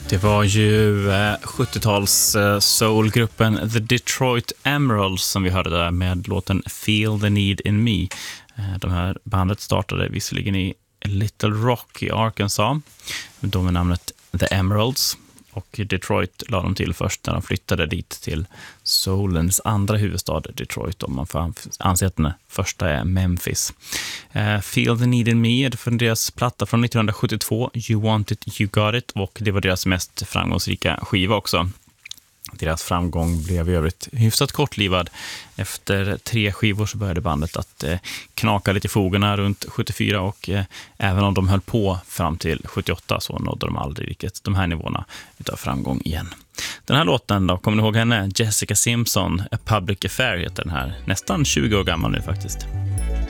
Det var ju 70-tals soulgruppen The Detroit Emeralds som vi hörde där med låten Feel the Need in Me. De här bandet startade visserligen i Little Rock i Arkansas, då med namnet The Emeralds. Och Detroit la de till först när de flyttade dit till soulens andra huvudstad, Detroit, om man får anse att den första är Memphis. Feel the Need in Me är från deras platta från 1972, You Want It, You Got It, och det var deras mest framgångsrika skiva också. Deras framgång blev i övrigt hyfsat kortlivad. Efter 3 skivor så började bandet att knaka lite i fogarna runt 74 och även om de höll på fram till 78 så nådde de aldrig riktigt de här nivåerna utav framgång igen. Den här låten då, kommer ni ihåg henne? Jessica Simpson, A Public Affair heter den här. Nästan 20 år gammal nu faktiskt.